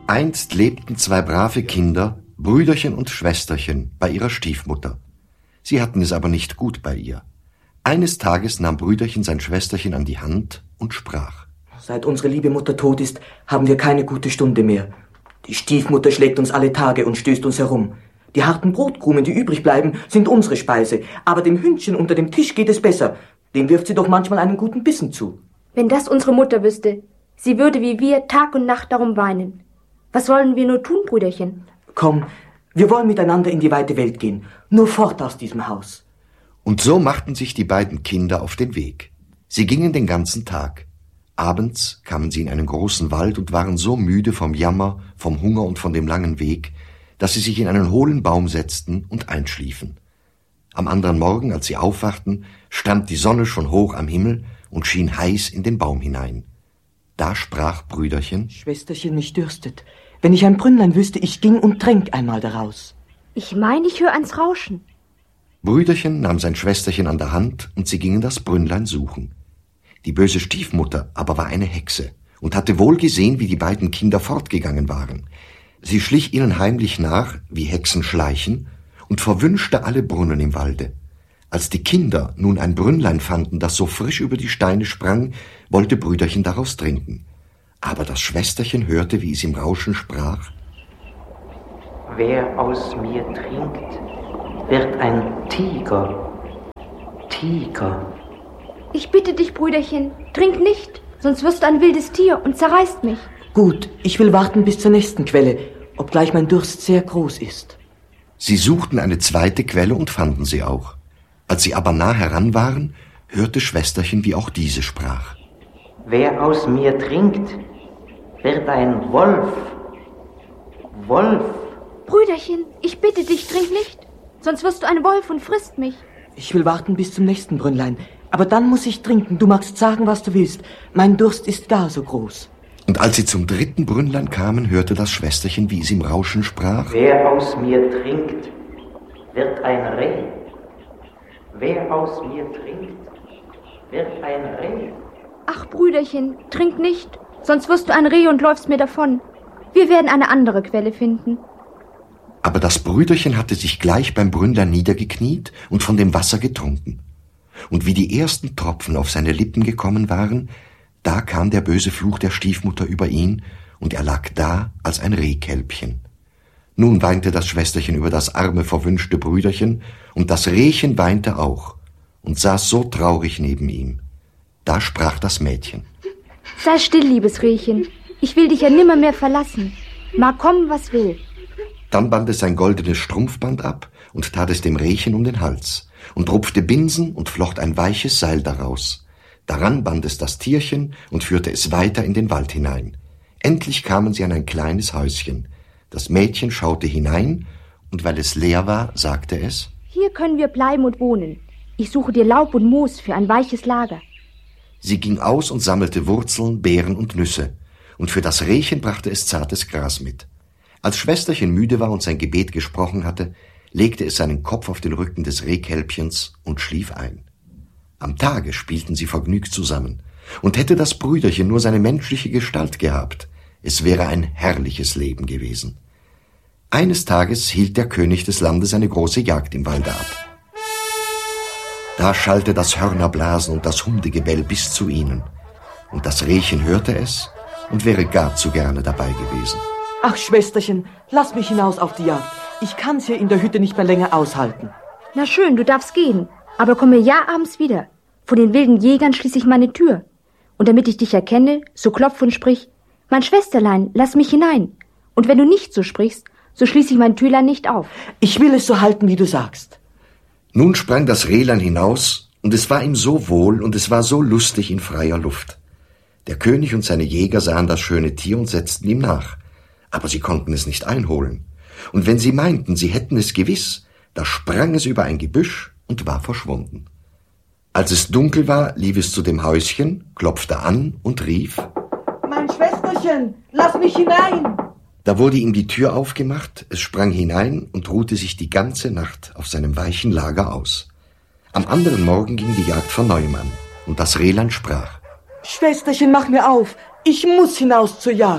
Einst lebten zwei brave Kinder, Brüderchen und Schwesterchen, bei ihrer Stiefmutter. Sie hatten es aber nicht gut bei ihr. Eines Tages nahm Brüderchen sein Schwesterchen an die Hand und sprach: Seit unsere liebe Mutter tot ist, haben wir keine gute Stunde mehr. Die Stiefmutter schlägt uns alle Tage und stößt uns herum. Die harten Brotkrumen, die übrig bleiben, sind unsere Speise. Aber dem Hündchen unter dem Tisch geht es besser. Dem wirft sie doch manchmal einen guten Bissen zu. Wenn das unsere Mutter wüsste, sie würde wie wir Tag und Nacht darum weinen. Was sollen wir nur tun, Brüderchen? Komm, wir wollen miteinander in die weite Welt gehen. Nur fort aus diesem Haus. Und so machten sich die beiden Kinder auf den Weg. Sie gingen den ganzen Tag. Abends kamen sie in einen großen Wald und waren so müde vom Jammer, vom Hunger und von dem langen Weg, dass sie sich in einen hohlen Baum setzten und einschliefen. Am anderen Morgen, als sie aufwachten, stand die Sonne schon hoch am Himmel und schien heiß in den Baum hinein. Da sprach Brüderchen: Schwesterchen, mich dürstet. Wenn ich ein Brünnlein wüsste, ich ging und tränk einmal daraus. Ich meine, ich höre ans Rauschen. Brüderchen nahm sein Schwesterchen an der Hand und sie gingen das Brünnlein suchen. Die böse Stiefmutter aber war eine Hexe und hatte wohl gesehen, wie die beiden Kinder fortgegangen waren. Sie schlich ihnen heimlich nach, wie Hexen schleichen, und verwünschte alle Brunnen im Walde. Als die Kinder nun ein Brünnlein fanden, das so frisch über die Steine sprang, wollte Brüderchen daraus trinken. Aber das Schwesterchen hörte, wie es im Rauschen sprach: Wer aus mir trinkt, wird ein Tiger. Tiger. Ich bitte dich, Brüderchen, trink nicht, sonst wirst du ein wildes Tier und zerreißt mich. Gut, ich will warten bis zur nächsten Quelle, obgleich mein Durst sehr groß ist. Sie suchten eine zweite Quelle und fanden sie auch. Als sie aber nah heran waren, hörte Schwesterchen, wie auch diese sprach: Wer aus mir trinkt, wird ein Wolf. Wolf. Brüderchen, ich bitte dich, trink nicht, sonst wirst du ein Wolf und frisst mich. Ich will warten bis zum nächsten Brünnlein, aber dann muss ich trinken. Du magst sagen, was du willst. Mein Durst ist gar so groß. Und als sie zum dritten Brünnlein kamen, hörte das Schwesterchen, wie es im Rauschen sprach: Wer aus mir trinkt, wird ein Reh. Wer aus mir trinkt, wird ein Reh. Ach, Brüderchen, trink nicht, sonst wirst du ein Reh und läufst mir davon. Wir werden eine andere Quelle finden. Aber das Brüderchen hatte sich gleich beim Brünnlein niedergekniet und von dem Wasser getrunken. Und wie die ersten Tropfen auf seine Lippen gekommen waren, da kam der böse Fluch der Stiefmutter über ihn, und er lag da als ein Rehkälbchen. Nun weinte das Schwesterchen über das arme, verwünschte Brüderchen, und das Rehchen weinte auch und saß so traurig neben ihm. Da sprach das Mädchen: Sei still, liebes Rehchen, ich will dich ja nimmermehr verlassen. Mag kommen, was will. Dann band es sein goldenes Strumpfband ab und tat es dem Rehchen um den Hals und rupfte Binsen und flocht ein weiches Seil daraus. Daran band es das Tierchen und führte es weiter in den Wald hinein. Endlich kamen sie an ein kleines Häuschen. Das Mädchen schaute hinein, und weil es leer war, sagte es: Hier können wir bleiben und wohnen. Ich suche dir Laub und Moos für ein weiches Lager. Sie ging aus und sammelte Wurzeln, Beeren und Nüsse, und für das Rehchen brachte es zartes Gras mit. Als Schwesterchen müde war und sein Gebet gesprochen hatte, legte es seinen Kopf auf den Rücken des Rehkälbchens und schlief ein. Am Tage spielten sie vergnügt zusammen, und hätte das Brüderchen nur seine menschliche Gestalt gehabt, es wäre ein herrliches Leben gewesen. Eines Tages hielt der König des Landes eine große Jagd im Walde ab. Da schallte das Hörnerblasen und das Hundegebell bis zu ihnen, und das Rehchen hörte es und wäre gar zu gerne dabei gewesen. Ach, Schwesterchen, lass mich hinaus auf die Jagd. Ich kann's hier in der Hütte nicht mehr länger aushalten. Na schön, du darfst gehen, aber komme ja abends wieder. Vor den wilden Jägern schließe ich meine Tür. Und damit ich dich erkenne, so klopf und sprich: Mein Schwesterlein, lass mich hinein. Und wenn du nicht so sprichst, so schließe ich mein Türlein nicht auf. Ich will es so halten, wie du sagst. Nun sprang das Rehlein hinaus, und es war ihm so wohl und es war so lustig in freier Luft. Der König und seine Jäger sahen das schöne Tier und setzten ihm nach. Aber sie konnten es nicht einholen. Und wenn sie meinten, sie hätten es gewiss, da sprang es über ein Gebüsch und war verschwunden. Als es dunkel war, lief es zu dem Häuschen, klopfte an und rief: Mein Schwesterchen, lass mich hinein! Da wurde ihm die Tür aufgemacht, es sprang hinein und ruhte sich die ganze Nacht auf seinem weichen Lager aus. Am anderen Morgen ging die Jagd von neuem an, und das Rehlein sprach: Schwesterchen, mach mir auf, ich muss hinaus zur Jagd.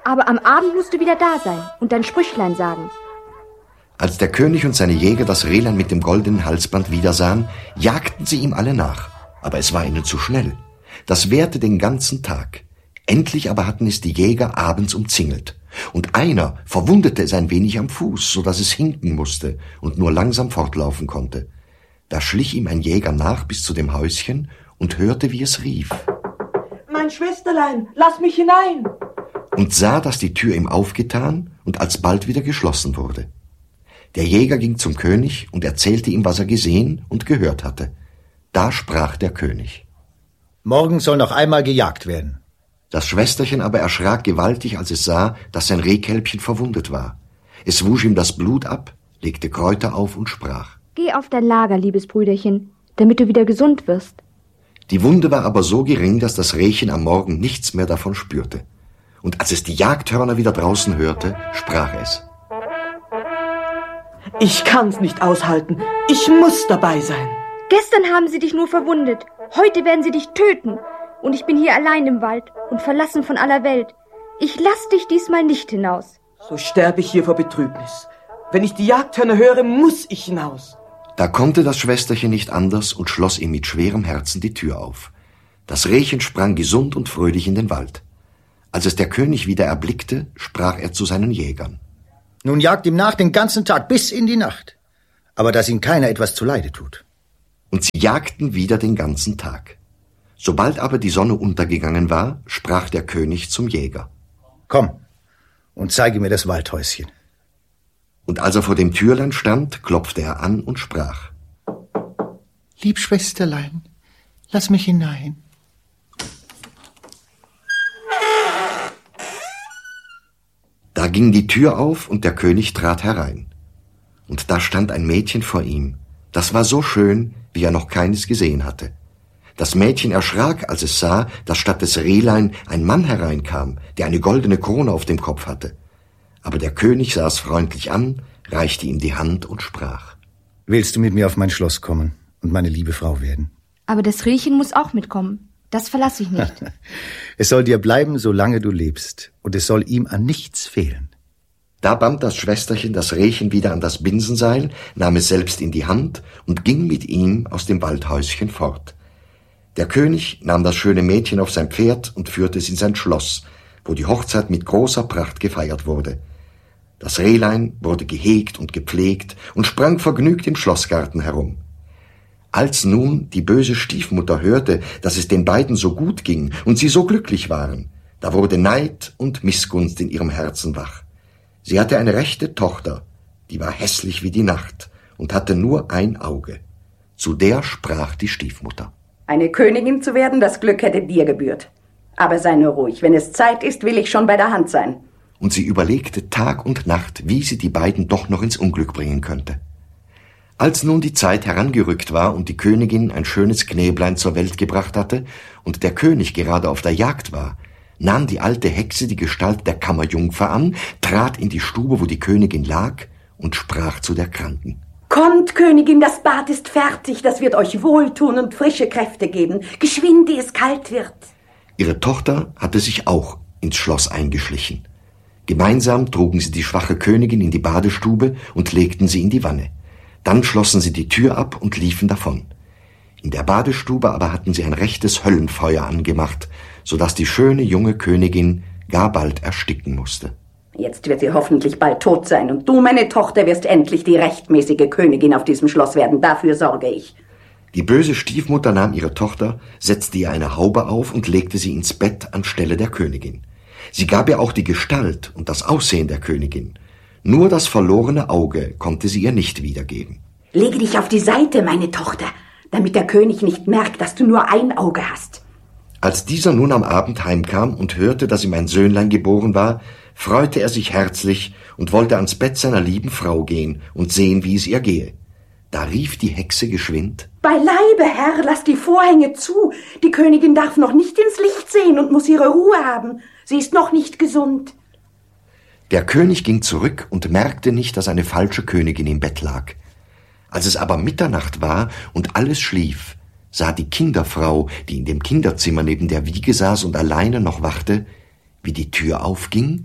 Aber am Abend musst du wieder da sein und dein Sprüchlein sagen. Als der König und seine Jäger das Rehlein mit dem goldenen Halsband wiedersahen, jagten sie ihm alle nach. Aber es war ihnen zu schnell. Das währte den ganzen Tag. Endlich aber hatten es die Jäger abends umzingelt. Und einer verwundete es ein wenig am Fuß, so dass es hinken musste und nur langsam fortlaufen konnte. Da schlich ihm ein Jäger nach bis zu dem Häuschen und hörte, wie es rief. Mein Schwesterlein, lass mich hinein! Und sah, dass die Tür ihm aufgetan und alsbald wieder geschlossen wurde. Der Jäger ging zum König und erzählte ihm, was er gesehen und gehört hatte. Da sprach der König. Morgen soll noch einmal gejagt werden. Das Schwesterchen aber erschrak gewaltig, als es sah, dass sein Rehkälbchen verwundet war. Es wusch ihm das Blut ab, legte Kräuter auf und sprach. Geh auf dein Lager, liebes Brüderchen, damit du wieder gesund wirst. Die Wunde war aber so gering, dass das Rehchen am Morgen nichts mehr davon spürte. Und als es die Jagdhörner wieder draußen hörte, sprach es. Ich kann's nicht aushalten. Ich muss dabei sein. Gestern haben sie dich nur verwundet. Heute werden sie dich töten. Und ich bin hier allein im Wald und verlassen von aller Welt. Ich lass dich diesmal nicht hinaus. So sterbe ich hier vor Betrübnis. Wenn ich die Jagdhörner höre, muss ich hinaus. Da konnte das Schwesterchen nicht anders und schloss ihm mit schwerem Herzen die Tür auf. Das Rehchen sprang gesund und fröhlich in den Wald. Als es der König wieder erblickte, sprach er zu seinen Jägern. Nun jagt ihm nach den ganzen Tag bis in die Nacht. Aber dass ihm keiner etwas zuleide tut. Und sie jagten wieder den ganzen Tag. Sobald aber die Sonne untergegangen war, sprach der König zum Jäger. Komm und zeige mir das Waldhäuschen. Und als er vor dem Türlein stand, klopfte er an und sprach. Lieb Schwesterlein, lass mich hinein. Da ging die Tür auf und der König trat herein. Und da stand ein Mädchen vor ihm. Das war so schön, wie er noch keines gesehen hatte. Das Mädchen erschrak, als es sah, dass statt des Rehlein ein Mann hereinkam, der eine goldene Krone auf dem Kopf hatte. Aber der König sah es freundlich an, reichte ihm die Hand und sprach. Willst du mit mir auf mein Schloss kommen und meine liebe Frau werden? Aber das Rehchen muss auch mitkommen. Das verlasse ich nicht. Es soll dir bleiben, solange du lebst, und es soll ihm an nichts fehlen. Da band das Schwesterchen das Rehchen wieder an das Binsenseil, nahm es selbst in die Hand und ging mit ihm aus dem Waldhäuschen fort. Der König nahm das schöne Mädchen auf sein Pferd und führte es in sein Schloss, wo die Hochzeit mit großer Pracht gefeiert wurde. Das Rehlein wurde gehegt und gepflegt und sprang vergnügt im Schlossgarten herum. Als nun die böse Stiefmutter hörte, dass es den beiden so gut ging und sie so glücklich waren, da wurde Neid und Missgunst in ihrem Herzen wach. Sie hatte eine rechte Tochter, die war hässlich wie die Nacht und hatte nur ein Auge. Zu der sprach die Stiefmutter. Eine Königin zu werden, das Glück hätte dir gebührt. Aber sei nur ruhig, wenn es Zeit ist, will ich schon bei der Hand sein. Und sie überlegte Tag und Nacht, wie sie die beiden doch noch ins Unglück bringen könnte. Als nun die Zeit herangerückt war und die Königin ein schönes Knäblein zur Welt gebracht hatte und der König gerade auf der Jagd war, nahm die alte Hexe die Gestalt der Kammerjungfer an, trat in die Stube, wo die Königin lag, und sprach zu der Kranken. Kommt, Königin, das Bad ist fertig, das wird euch wohltun und frische Kräfte geben. Geschwind, ehe es kalt wird. Ihre Tochter hatte sich auch ins Schloss eingeschlichen. Gemeinsam trugen sie die schwache Königin in die Badestube und legten sie in die Wanne. Dann schlossen sie die Tür ab und liefen davon. In der Badestube aber hatten sie ein rechtes Höllenfeuer angemacht, so dass die schöne junge Königin gar bald ersticken musste. Jetzt wird sie hoffentlich bald tot sein und du, meine Tochter, wirst endlich die rechtmäßige Königin auf diesem Schloss werden. Dafür sorge ich. Die böse Stiefmutter nahm ihre Tochter, setzte ihr eine Haube auf und legte sie ins Bett anstelle der Königin. Sie gab ihr auch die Gestalt und das Aussehen der Königin. Nur das verlorene Auge konnte sie ihr nicht wiedergeben. Lege dich auf die Seite, meine Tochter, damit der König nicht merkt, dass du nur ein Auge hast. Als dieser nun am Abend heimkam und hörte, dass ihm ein Söhnlein geboren war, freute er sich herzlich und wollte ans Bett seiner lieben Frau gehen und sehen, wie es ihr gehe. Da rief die Hexe geschwind: Beileibe, Herr, lass die Vorhänge zu. Die Königin darf noch nicht ins Licht sehen und muss ihre Ruhe haben. Sie ist noch nicht gesund. Der König ging zurück und merkte nicht, dass eine falsche Königin im Bett lag. Als es aber Mitternacht war und alles schlief, sah die Kinderfrau, die in dem Kinderzimmer neben der Wiege saß und alleine noch wachte, wie die Tür aufging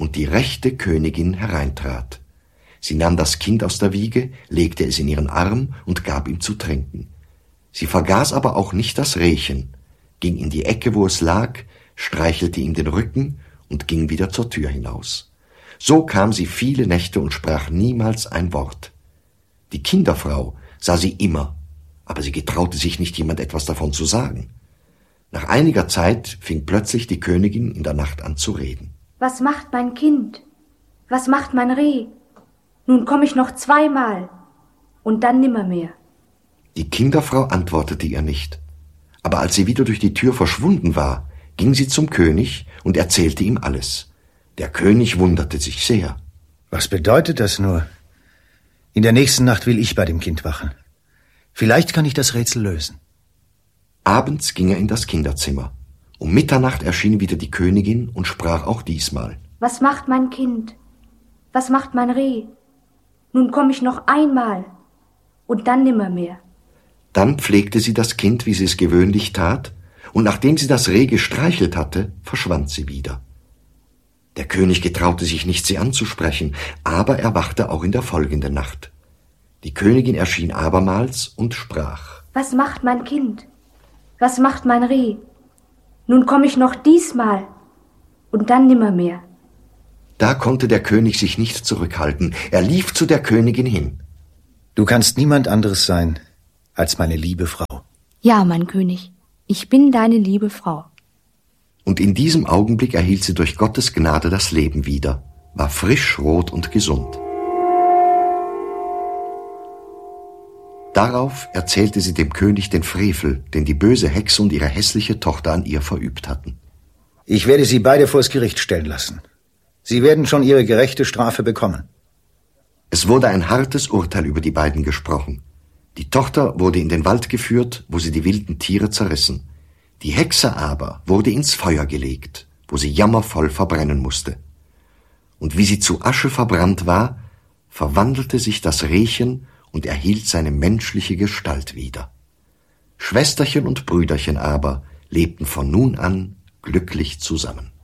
und die rechte Königin hereintrat. Sie nahm das Kind aus der Wiege, legte es in ihren Arm und gab ihm zu trinken. Sie vergaß aber auch nicht das Rehchen, ging in die Ecke, wo es lag, streichelte ihm den Rücken und ging wieder zur Tür hinaus. So kam sie viele Nächte und sprach niemals ein Wort. Die Kinderfrau sah sie immer, aber sie getraute sich nicht, jemand etwas davon zu sagen. Nach einiger Zeit fing plötzlich die Königin in der Nacht an zu reden. Was macht mein Kind? Was macht mein Reh? Nun komm ich noch 2-mal und dann nimmermehr. Die Kinderfrau antwortete ihr nicht, aber als sie wieder durch die Tür verschwunden war, ging sie zum König und erzählte ihm alles. Der König wunderte sich sehr. Was bedeutet das nur? In der nächsten Nacht will ich bei dem Kind wachen. Vielleicht kann ich das Rätsel lösen. Abends ging er in das Kinderzimmer. Um Mitternacht erschien wieder die Königin und sprach auch diesmal. Was macht mein Kind? Was macht mein Reh? Nun komm ich noch 1-mal und dann nimmermehr. Dann pflegte sie das Kind, wie sie es gewöhnlich tat, und nachdem sie das Reh gestreichelt hatte, verschwand sie wieder. Der König getraute sich nicht, sie anzusprechen, aber er wachte auch in der folgenden Nacht. Die Königin erschien abermals und sprach. Was macht mein Kind? Was macht mein Reh? Nun komm ich noch diesmal und dann nimmermehr. Da konnte der König sich nicht zurückhalten. Er lief zu der Königin hin. Du kannst niemand anderes sein als meine liebe Frau. Ja, mein König, ich bin deine liebe Frau. Und in diesem Augenblick erhielt sie durch Gottes Gnade das Leben wieder, war frisch, rot und gesund. Darauf erzählte sie dem König den Frevel, den die böse Hexe und ihre hässliche Tochter an ihr verübt hatten. Ich werde sie beide vors Gericht stellen lassen. Sie werden schon ihre gerechte Strafe bekommen. Es wurde ein hartes Urteil über die beiden gesprochen. Die Tochter wurde in den Wald geführt, wo sie die wilden Tiere zerrissen. Die Hexe aber wurde ins Feuer gelegt, wo sie jammervoll verbrennen musste. Und wie sie zu Asche verbrannt war, verwandelte sich das Rehchen und erhielt seine menschliche Gestalt wieder. Schwesterchen und Brüderchen aber lebten von nun an glücklich zusammen.